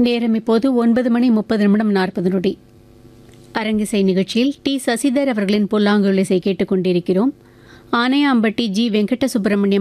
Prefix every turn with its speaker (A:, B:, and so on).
A: நேரம் இப்போது 9:30 அரங்கிசை நிகழ்ச்சியில் டி சசிதர் அவர்களின் புல்லாங்குழல் இசை கேட்டுக்கொண்டிருக்கிறோம். ஆனையாம்பட்டி ஜி வெங்கட சுப்பிரமணியம்